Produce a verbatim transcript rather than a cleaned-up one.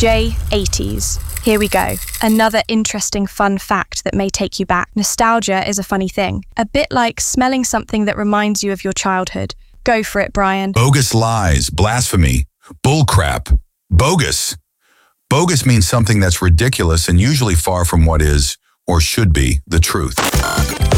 J eighties. Here we go. Another interesting fun fact that may take you back. Nostalgia is a funny thing. A bit like smelling something that reminds you of your childhood. Go for it, Brian. Bogus lies, blasphemy, bullcrap, bogus. Bogus means something that's ridiculous and usually far from what is, or should be, the truth.